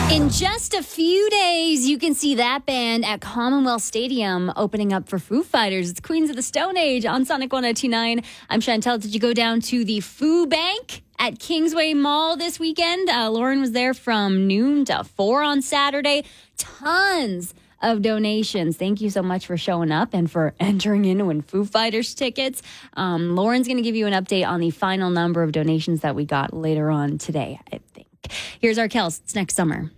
In just a few days, you can see that band at Commonwealth Stadium opening up for Foo Fighters. It's Queens of the Stone Age on Sonic 102.9. I'm Chantel. Did you go down to the Foo Bank at Kingsway Mall this weekend? Lauren was there from noon to 4 on Saturday. Tons of donations. Thank you so much for showing up and for entering in to win Foo Fighters tickets. Lauren's going to give you an update on the final number of donations that we got later on today, I think. Here's our Kels. It's next summer.